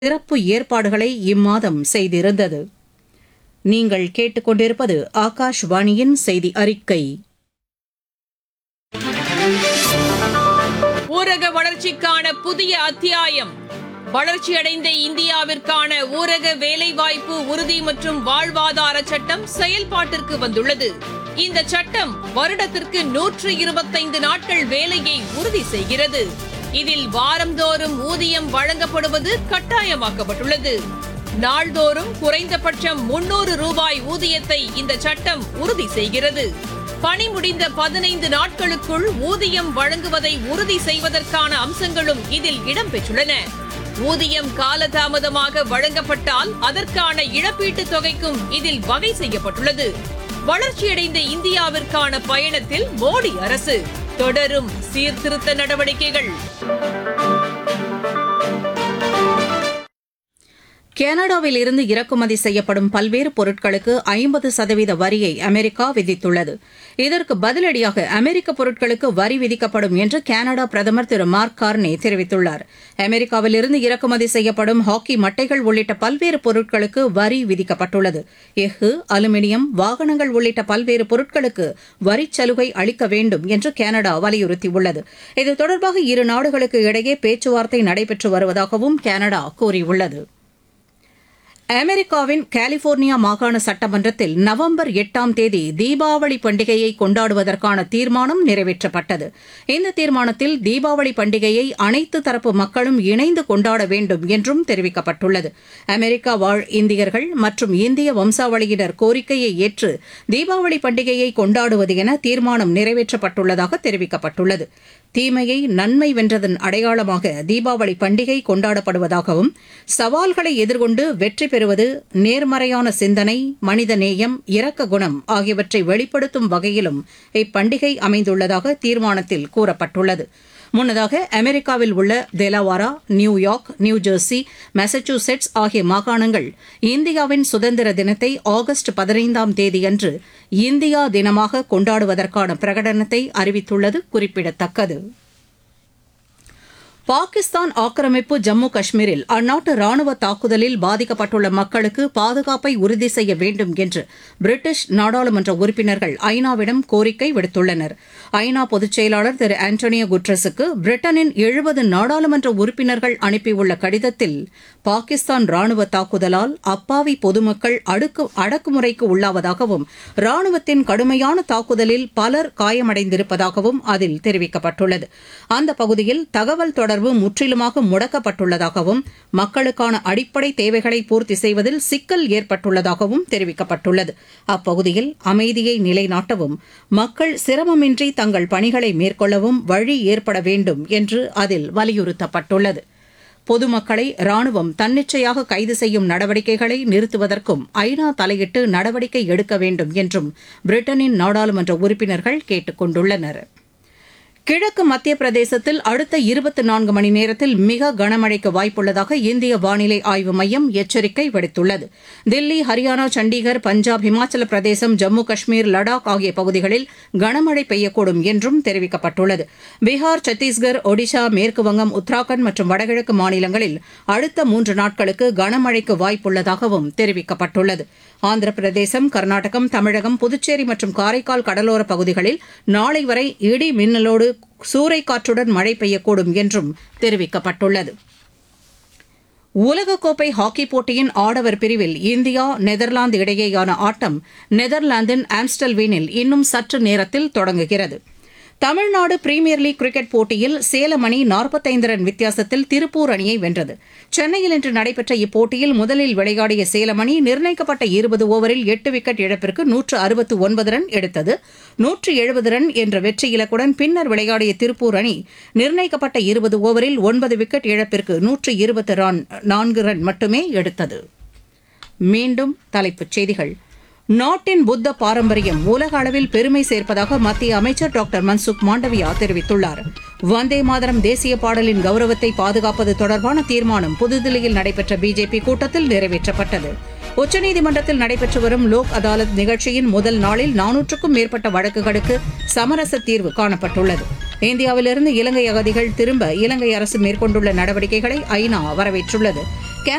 சிறப்பு ஏற்பாடுகளை இம்மாதம் செய்திருந்தது. நீங்கள் கேட்டுக்கொண்டிருப்பது ஆகாஷ்வாணியின் செய்தி அறிக்கை. ஊரக வளர்ச்சிக்கான புதிய அத்தியாயம். வளர்ச்சியடைந்த இந்தியாவிற்கான ஊரக வேலைவாய்ப்பு உறுதி மற்றும் வாழ்வாதார சட்டம் செயல்பாட்டிற்கு வந்துள்ளது. இந்த சட்டம் வருடத்திற்கு 125 நாட்கள் வேலையை உறுதி செய்கிறது. இதில் வாரந்தோறும் ஊதியம் வழங்கப்படுவது கட்டாயமாக்கப்பட்டுள்ளது. நாள்தோறும் குறைந்தபட்சம் 300 ரூபாய் ஊதியத்தை இந்த சட்டம் உறுதி செய்கிறது. பணி முடிந்த 15 நாட்களுக்குள் ஊதியம் வழங்குவதை உறுதி செய்வதற்கான அம்சங்களும் இதில் இடம்பெற்றுள்ளன. ஊதியம் காலதாமதமாக வழங்கப்பட்டால் அதற்கான இழப்பீட்டுத் தொகைக்கும் இதில் வகை செய்யப்பட்டுள்ளது. வளர்ச்சியடைந்த இந்தியாவிற்கான பயணத்தில் மோடி அரசு தொடரும் சீர்திருத்த நடவடிக்கைகள். கனடாவில் இருந்து இறக்குமதி செய்யப்படும் பல்வேறு பொருட்களுக்கு 50% வரியை அமெரிக்கா விதித்துள்ளது. இதற்கு பதிலடியாக அமெரிக்க பொருட்களுக்கு வரி விதிக்கப்படும் என்று கனடா பிரதமர் திரு மார்க் கார்னே தெரிவித்துள்ளார். அமெரிக்காவில் இருந்து இறக்குமதி செய்யப்படும் ஹாக்கி மட்டைகள் உள்ளிட்ட பல்வேறு பொருட்களுக்கு வரி விதிக்கப்பட்டுள்ளது. எஃகு, அலுமினியம், வாகனங்கள் உள்ளிட்ட பல்வேறு பொருட்களுக்கு வரிச் சலுகை அளிக்க வேண்டும் என்று கனடா வலியுறுத்தியுள்ளது. இது தொடர்பாக இரு நாடுகளுக்கு இடையே பேச்சுவார்த்தை நடைபெற்று வருவதாகவும் கனடா கூறியுள்ளது. அமெரிக்காவின் கலிபோர்னியா மாகாண சட்டமன்றத்தில் நவம்பர் 8ஆம் தேதி தீபாவளி பண்டிகையை கொண்டாடுவதற்கான தீர்மானம் நிறைவேற்றப்பட்டது. இந்த தீர்மானத்தில் தீபாவளி பண்டிகையை அனைத்து தரப்பு மக்களும் இணைந்து கொண்டாட வேண்டும் என்றும் தெரிவிக்கப்பட்டுள்ளது. அமெரிக்கா வாழ் இந்தியர்கள் மற்றும் இந்திய வம்சாவளியினர் கோரிக்கையை ஏற்று தீபாவளி பண்டிகையை கொண்டாடுவது என தீர்மானம் நிறைவேற்றப்பட்டுள்ளதாக தெரிவிக்கப்பட்டுள்ளது. தீமையை நன்மை வென்றதன் அடையாளமாக தீபாவளி பண்டிகை கொண்டாடப்படுவதாகவும் சவால்களை எதிர்கொண்டு வெற்றி பெறுவது நேர்மறையான சிந்தனை, மனிதநேயம், இரக்க குணம் ஆகியவற்றை வெளிப்படுத்தும் வகையிலும் இப்பண்டிகை அமைந்துள்ளதாக தீர்மானத்தில் கூறப்பட்டுள்ளது. முன்னதாக அமெரிக்காவில் உள்ள டெலவாரா, நியூயார்க், நியூஜெர்சி, மாசச்சூசெட்ஸ் ஆகிய மாகாணங்கள் இந்தியாவின் சுதந்திர தினத்தை ஆகஸ்ட் 15ஆம் தேதியன்று இந்தியா தினமாக கொண்டாடுவதற்கான பிரகடனத்தை அறிவித்துள்ளது குறிப்பிடத்தக்கது. பாகிஸ்தான் ஆக்கிரமிப்பு ஜம்மு காஷ்மீரில் அந்நாட்டு ராணுவ தாக்குதலில் பாதிக்கப்பட்டுள்ள மக்களுக்கு பாதுகாப்பை உறுதி செய்ய வேண்டும் என்று பிரிட்டிஷ் நாடாளுமன்ற உறுப்பினர்கள் ஐநாவிடம் கோரிக்கை விடுத்துள்ளனர். ஐநா பொதுச் செயலாளர் திரு ஆண்டனியோ குட்ரஸுக்கு பிரிட்டனின் 70 நாடாளுமன்ற உறுப்பினர்கள் அனுப்பியுள்ள கடிதத்தில் பாகிஸ்தான் ராணுவ தாக்குதலால் அப்பாவி பொதுமக்கள் அடக்குமுறைக்கு உள்ளாவதாகவும் ராணுவத்தின் கடுமையான தாக்குதலில் பலர் காயமடைந்திருப்பதாகவும் அதில் தெரிவிக்கப்பட்டுள்ளது. அந்த பகுதியில் தகவல் தொடர்பு முற்றிலுமாக முடக்கப்பட்டுள்ளதாகவும் மக்களுக்கான அடிப்படை தேவைகளை பூர்த்தி செய்வதில் சிக்கல் ஏற்பட்டுள்ளதாகவும் தெரிவிக்கப்பட்டுள்ளது. அப்பகுதியில் அமைதியை நிலைநாட்டவும் மக்கள் சிரமமின்றி தங்கள் பணிகளை மேற்கொள்ளவும் வழி ஏற்பட வேண்டும் என்று அதில் வலியுறுத்தப்பட்டுள்ளது. பொதுமக்களை ராணுவம் தன்னிச்சையாக கைது செய்யும் நடவடிக்கைகளை நிறுத்துவதற்கும் ஐநா தலையிட்டு நடவடிக்கை எடுக்க வேண்டும் என்றும் பிரிட்டனின் நாடாளுமன்ற உறுப்பினர்கள் கேட்டுக் கொண்டுள்ளனர். கிழக்கு மத்திய பிரதேசத்தில் அடுத்த 24 மணி நேரத்தில் மிக கனமழைக்கு வாய்ப்புள்ளதாக இந்திய வானிலை ஆய்வு மையம் எச்சரிக்கை விடுத்துள்ளது. தில்லி, ஹரியானா, சண்டிகர், பஞ்சாப், இமாச்சல பிரதேசம், ஜம்மு காஷ்மீர், லடாக் ஆகிய பகுதிகளில் கனமழை பெய்யக்கூடும் என்றும் தெரிவிக்கப்பட்டுள்ளது. பீகார், சத்தீஸ்கர், ஒடிஷா, மேற்குவங்கம், உத்தராகண்ட் மற்றும் வடகிழக்கு மாநிலங்களில் அடுத்த 3 நாட்களுக்கு கனமழைக்கு வாய்ப்புள்ளதாகவும் தெரிவிக்கப்பட்டுள்ளது. ஆந்திர பிரதேசம், கர்நாடகம், தமிழகம், புதுச்சேரி மற்றும் காரைக்கால் கடலோர பகுதிகளில் நாளை வரை இடி மின்னலோடு சூறைக்காற்றுடன் மழை பெய்யக்கூடும் என்றும் தெரிவிக்கப்பட்டுள்ளது. உலகக்கோப்பை ஹாக்கி போட்டியின் ஆடவர் பிரிவில் இந்தியா நெதர்லாந்து இடையேயான ஆட்டம் நெதர்லாந்தின் ஆம்ஸ்டல்வீனில் இன்னும் சற்று நேரத்தில் தொடங்குகிறது. தமிழ்நாடு பிரீமியர் லீக் கிரிக்கெட் போட்டியில் சேலம் அணி 45 ரன் வித்தியாசத்தில் திருப்பூர் அணியை வென்றது. சென்னையில் இன்று நடைபெற்ற இப்போட்டியில் முதலில் விளையாடிய சேலம் அணி நிர்ணயிக்கப்பட்ட 20 ஓவரில் 8 விக்கெட் இழப்பிற்கு 169 ரன் எடுத்தது. 170 ரன் என்ற வெற்றி இலக்குடன் பின்னர் விளையாடிய திருப்பூர் அணி நிர்ணயிக்கப்பட்ட 20 ஓவரில் 9 விக்கெட் இழப்பிற்கு 124 ரன் மட்டுமே எடுத்தது. மீண்டும் தலைப்புச் செய்திகள். நாட்டின் புத்த பாரம்பரியம் உலக அளவில் பெருமை சேர்ப்பதாக மத்திய அமைச்சர் டாக்டர் மன்சுக் மாண்டவியா தெரிவித்துள்ளார். வந்தே மாதரம் தேசிய பாடலின் கௌரவத்தை பாதுகாப்பது தொடர்பான தீர்மானம் புதுதில்லியில் நடைபெற்ற பிஜேபி கூட்டத்தில் நிறைவேற்றப்பட்டது. உச்சநீதிமன்றத்தில் நடைபெற்று வரும் லோக் அதாலத் நிகழ்ச்சியின் முதல் நாளில் 400க்கும் மேற்பட்ட வழக்குகளுக்கு சமரச தீர்வு காணப்பட்டுள்ளது. இந்தியாவிலிருந்து இலங்கை அகதிகள் திரும்ப இலங்கை அரசு மேற்கொண்டுள்ள நடவடிக்கைகளை ஐநா வரவேற்றுள்ளது.